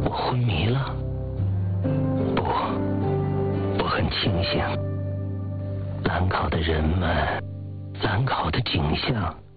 我昏迷了？不，我很清醒。兰考的人们，兰考的景象，